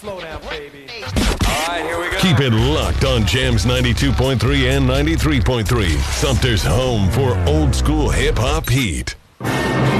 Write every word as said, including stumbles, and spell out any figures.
slow down, baby. All right, here we go. Keep it locked on Jams ninety-two point three and ninety-three point three. Sumter's home for old school hip hop heat.